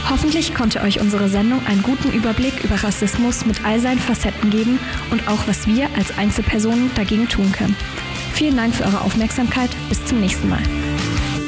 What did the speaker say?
Hoffentlich konnte euch unsere Sendung einen guten Überblick über Rassismus mit all seinen Facetten geben und auch, was wir als Einzelpersonen dagegen tun können. Vielen Dank für eure Aufmerksamkeit. Bis zum nächsten Mal.